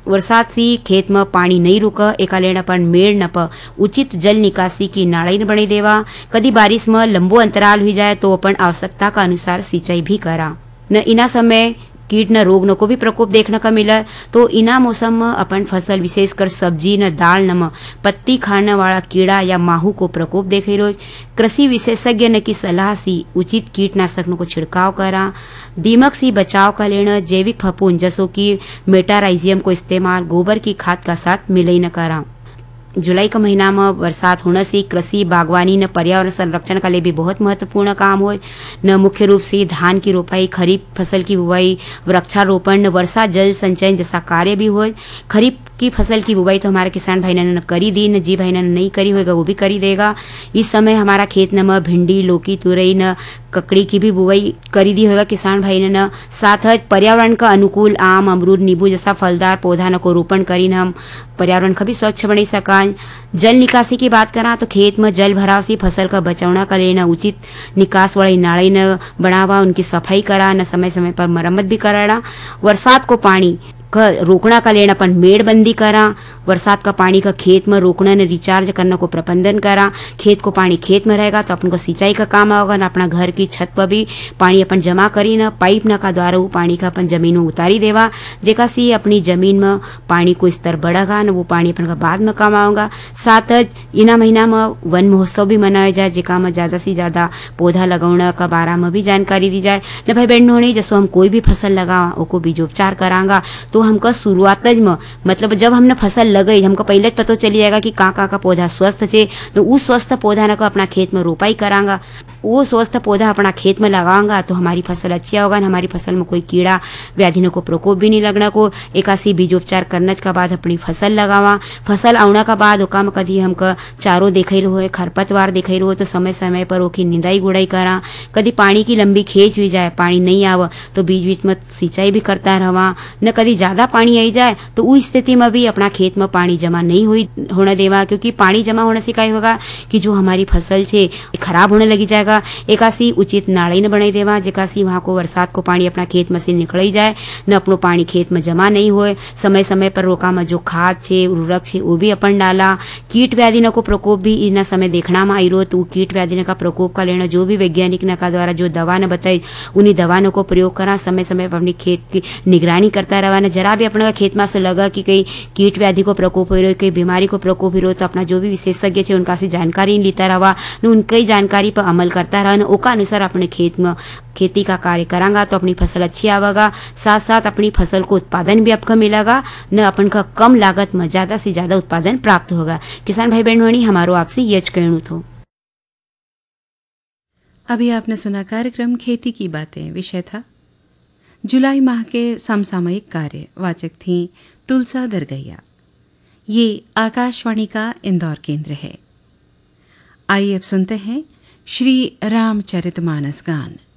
વરસાદથી ખેતમાં પાણી નહીં રૂકે એકા લેણા પણ મેળ ન પ ઉચિત જલ નિકાसी की नाड़ी न बनी देवा। कदी बारिश में लंबो अंतराल हुई जाए तो अपन आवश्यकता का अनुसार सिंचाई भी करा न। इना समय कीट न रोग न को भी प्रकोप देखने का मिला तो इना मौसम में अपन फसल विशेषकर सब्जी न दाल न पत्ती खाने वाला कीड़ा या माहू को प्रकोप देखे रोज। कृषि विशेषज्ञ न की सलाह से उचित कीटनाशक को छिड़काव करा। दीमक से बचाव का लेना जैविक फफूंद जैसो कि मेटाराइजियम को इस्तेमाल गोबर की खाद का साथ मिलई न करा। जुलाई का महीना में बरसात होने से कृषि बागवानी न पर्यावरण संरक्षण का लिए भी बहुत महत्वपूर्ण काम हो न। मुख्य रूप से धान की रोपाई, खरीफ फसल की बुवाई, वृक्षारोपण न वर्षा जल संचयन जैसा कार्य भी हो। खरीफ की फसल की बुवाई तो हमारे किसान भाई ने करी दी न, जी भाई ने नहीं करी होगा वो भी करी देगा। इस समय हमारा खेत न भिंडी, लौकी, तुरई न ककड़ी की भी बुवाई करी दी होगा किसान भाई ने न। साथ ही पर्यावरण का अनुकूल आम, अमरूद, नींबू जैसा फलदार पौधा न को रोपण करी न हम पर्यावरण का भी स्वच्छ बनी सका। जल निकासी की बात करा तो खेत में जल भराव से फसल का बचावना का लेना उचित निकास वाली नाड़ी न बनावा, उनकी सफाई करा न, समय समय पर मरम्मत भी कराना। बरसात को पानी का रोकना का लेना अपन मेड़बंदी करा। बरसात का पानी का खेत में रोकना न रिचार्ज करने को प्रबंधन करा। खेत को पानी खेत में रहेगा तो अपन को सिंचाई का काम होगा न। अपना घर की छत पर भी पानी अपन जमा करी न पाइप न का द्वारा वो पानी का अपन जमीन में उतारी देवा, जेका से अपनी जमीन में पानी को स्तर बढ़ेगा न, वो पानी अपन का बाद में काम आएगा। साथ ही इना महीना में वन महोत्सव भी मनाया जाए, जेका में ज्यादा से ज्यादा पौधा लगाने का बारे में भी जानकारी दी जाए न। भाई बहनों ने जैसे हम कोई भी फसल लगा उसको बीजोपचार करांगा तो हमका शुरुआत में मतलब जब हमने फसल लगाई हमको पहले पता चली जाएगा कि का पौधा स्वस्थ है तो उस स्वस्थ पौधा न को अपना खेत में रोपाई करांगा। वो स्वस्थ पौधा अपना खेत में लगाऊंगा तो हमारी फसल अच्छा होगा न। हमारी फसल में कोई कीड़ा व्याधि न को प्रकोप भी नहीं लगना को। एकासी बीजोपचार करने के बाद अपनी फसल लगावा। फसल आने के बाद ओका में कभी हमको चारों देखई रहो, खरपतवार देखई रहो तो समय समय पर ओकी निंदाई गुड़ाई करा। कभी पानी की लंबी खेच हुई जाए, पानी नहीं आवे तो बीच बीच में सिंचाई भी करता रहा न। कभी ज्यादा पानी आई जाए तो उस स्थिति में भी अपना खेत में पानी जमा नहीं होने देवा, क्योंकि पानी जमा होने से क्या होगा कि जो हमारी फसल है खराब होने लगी जाएगा। एकासी उचित नाड़ी न बनाई देवा, जेकासी वहां को बरसात को पानी अपना खेत में से निकल जाए न, अपनो पानी खेत में जमा नहीं होए। समय समय पर रोका में जो खाद है उर्वरक है वो भी अपन डाला। कीट व्याधि न को प्रकोप भी इन समय देखना में आई रो तो कीट व्याधि न का प्रकोप का लेना जो भी वैज्ञानिक न का द्वारा जो दवा न बताई उन्हीं दवा न को प्रयोग करा। समय समय पर अपनी खेत की निगरानी करता रहा न। जरा भी अपने खेत में से लगा कि कहीं कीट व्याधि को प्रकोप हो रही, कहीं बीमारी को प्रकोप हो रही तो अपना जो भी विशेषज्ञ है उनका से जानकारी लेता रहा न, उनकी जानकारी पर अमल करता रहा न। ओका अनुसार अपने खेत में खेती का कार्य करांगा तो अपनी फसल अच्छी आवेगा। साथ साथ अपनी फसल को उत्पादन भी आपको मिलेगा न, अपन का कम लागत में ज्यादा से ज्यादा उत्पादन प्राप्त होगा। किसान भाई बहनों हमारो आपसे यच कहणु थो। अभी आपने सुना कार्यक्रम खेती की बातें, विषय था जुलाई माह के समसामयिक कार्य। वाचक थी तुलसा दरगैया। ये आकाशवाणी का इंदौर केंद्र है। आइए अब सुनते हैं श्री रामचरितमानस गान।